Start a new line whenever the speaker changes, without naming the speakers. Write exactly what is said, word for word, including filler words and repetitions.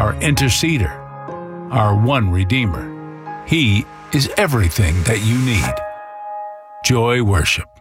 our interceder, our one Redeemer. He is everything that you need. Joy Worship.